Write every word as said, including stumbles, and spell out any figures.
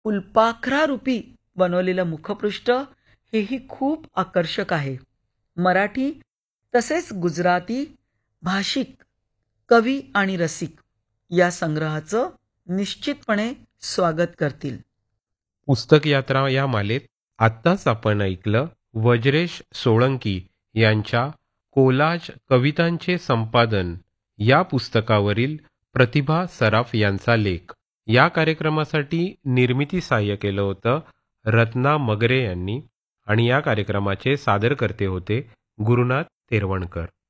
फुलपाखरारूपी बनवलेलं मुखपृष्ठ हेही खूप आकर्षक आहे. मराठी तसेच गुजराती भाषिक कवी आणि रसिक या संग्रहाचं निश्चितपणे स्वागत करतील. पुस्तक यात्रा या मालेत आत्ताच आपण ऐकलं वज्रेश सोळंकी यांच्या कोलाज कवितांचे संपादन या पुस्तकावरील प्रतिभा सराफ यांचा लेख. या कार्यक्रमासाठी निर्मिती सहाय्य केलं होतं रत्ना मगरे यांनी आणि या कार्यक्रमाचे सादरकर्ते होते गुरुनाथ तेरवणकर.